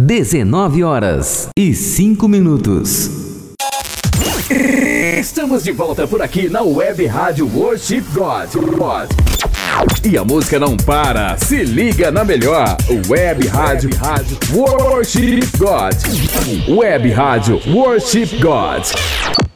19h05. Estamos de volta por aqui na Web Rádio Worship God. E a música não para, se liga na melhor. Web Rádio Worship God. Web Rádio Worship God.